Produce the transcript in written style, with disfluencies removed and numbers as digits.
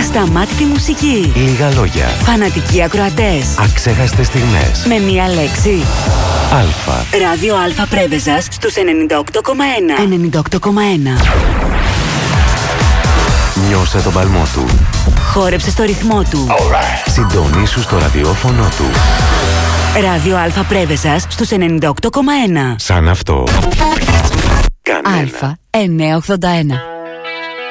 Ασταμάτητη μουσική. Λίγα λόγια. Φανατικοί ακροατές. Αξέχαστες στιγμές. Με μία λέξη. Αλφα. Ράδιο Αλφα Πρέβεζας στους 98,1. 98,1. Νιώσε τον παλμό του. Χόρεψε στο ρυθμό του. Συντονίσου στο ραδιόφωνο του. Ράδιο Αλφα Πρέβεζας στους 98,1. Σαν αυτό. Κανένα. Αλφα 981.